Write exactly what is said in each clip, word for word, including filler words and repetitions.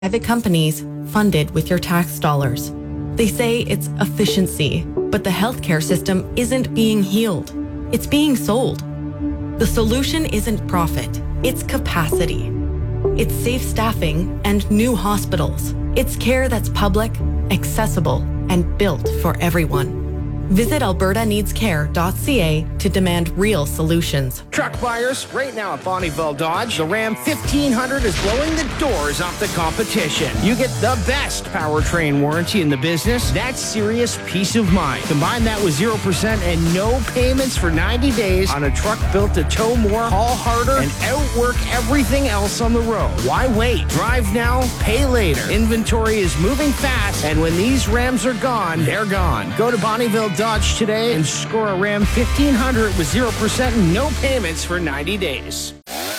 Private companies funded with your tax dollars. They say it's efficiency, but the healthcare system isn't being healed. It's being sold. The solution isn't profit, it's capacity. It's safe staffing and new hospitals. It's care that's public, accessible, and built for everyone. Visit alberta needs care dot c a to demand real solutions. Truck buyers, right now at Bonnieville Dodge, the Ram fifteen hundred is blowing the doors off the competition. You get the best powertrain warranty in the business. That's serious peace of mind. Combine that with zero percent and no payments for ninety days on a truck built to tow more, haul harder, and outwork everything else on the road. Why wait? Drive now, pay later. Inventory is moving fast, and when these Rams are gone, they're gone. Go to Bonnieville Dodge today and score a Ram fifteen hundred with zero percent and no payments for ninety days.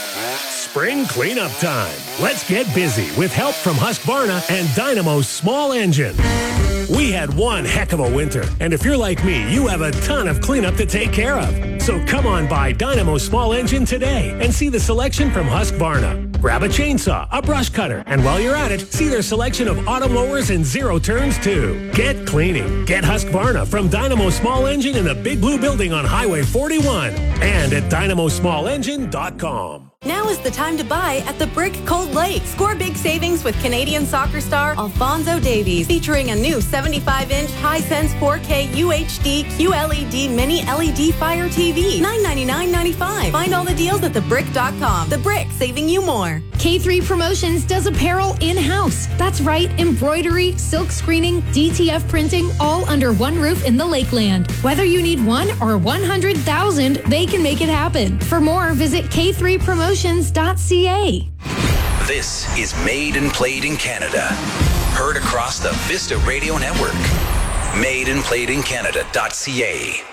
Spring cleanup time. Let's get busy with help from Husqvarna and Dynamo's small engine. We had one heck of a winter, and if you're like me, you have a ton of cleanup to take care of. So come on by Dynamo's small engine today and see the selection from Husqvarna. Grab a chainsaw, a brush cutter, and while you're at it, see their selection of auto mowers and zero turns too. Get cleaning. Get Husqvarna from Dynamo Small Engine in the Big Blue Building on Highway forty-one and at dynamo small engine dot com. Now is the time to buy at the Brick Cold Lake. Score big savings with Canadian soccer star Alphonso Davies, featuring a new seventy-five inch Hisense four K U H D Q L E D Mini L E D Fire T V, nine ninety-nine ninety-five. Find all the deals at the brick dot com. The Brick, saving you more. K three Promotions does apparel in-house. That's right, embroidery, silk screening, D T F printing, all under one roof in the Lakeland. Whether you need one or one hundred thousand, they can make it happen. For more, visit k three promotions dot c a. This is Made and Played in Canada. Heard across the Vista Radio Network. made and played in canada dot c a.